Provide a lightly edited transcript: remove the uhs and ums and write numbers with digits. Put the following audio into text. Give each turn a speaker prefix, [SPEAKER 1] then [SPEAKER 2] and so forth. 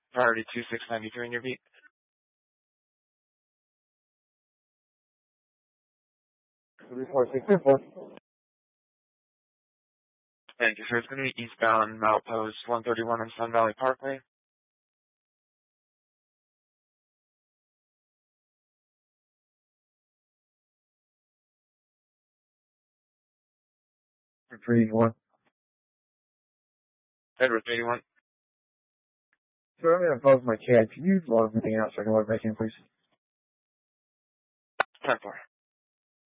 [SPEAKER 1] Priority 2693 in your beat.
[SPEAKER 2] Three, 4, 6, 2, 4.
[SPEAKER 1] Thank you, sir. It's going to be eastbound Milepost 131 on Sun Valley Parkway.
[SPEAKER 2] Edward 381.
[SPEAKER 1] Edward 381.
[SPEAKER 2] Sir, I'm going to pause my chat. Can you log everything out so I can log back in, please?
[SPEAKER 1] 10-4.